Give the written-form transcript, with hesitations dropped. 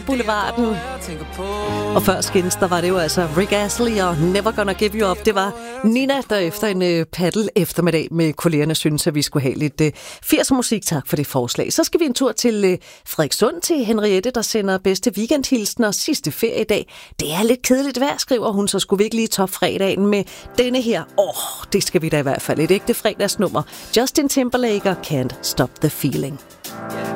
Boulevarden. Og før Skins, der var det jo altså Rick Astley og Never Gonna Give You Up. Det var Nina, der efter en paddle eftermiddag med kollegerne synes, at vi skulle have lidt 80'er musik. Tak for det forslag. Så skal vi en tur til Frederikssund til Henriette, der sender bedste weekendhilsner sidste feriedag. Det er lidt kedeligt vejr, skriver hun, så skulle vi ikke lige top fredagen med denne her. Det skal vi da i hvert fald. Et ægte fredagsnummer. Justin Timberlake og Can't Stop the Feeling.